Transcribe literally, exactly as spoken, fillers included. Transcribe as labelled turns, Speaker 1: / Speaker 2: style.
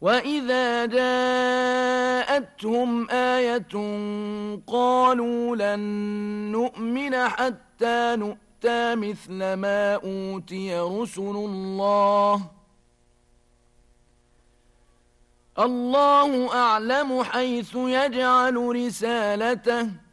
Speaker 1: وَإِذَا جَاءَتْهُمْ آيَةٌ قَالُوا لَن نُّؤْمِنَ حَتَّىٰ نُؤْتَىٰ مِثْلَ مَا أُوتِيَ رُسُلُ اللَّهِ ۘ اللَّهُ أَعْلَمُ حَيْثُ يَجْعَلُ رِسَالَتَهُ ۗ